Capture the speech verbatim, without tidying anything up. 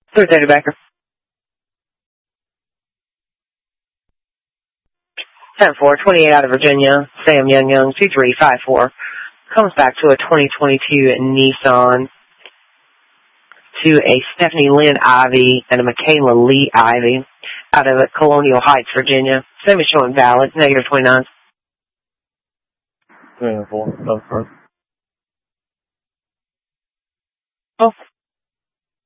three thirty Baker. ten four, twenty-eight out of Virginia, Sam Young Young, two three five four. Comes back to a twenty twenty-two Nissan, to a Stephanie Lynn Ivy and a Michaela Lee Ivy out of Colonial Heights, Virginia. Same is showing valid, negative twenty-nine. three and four, both first. Oh.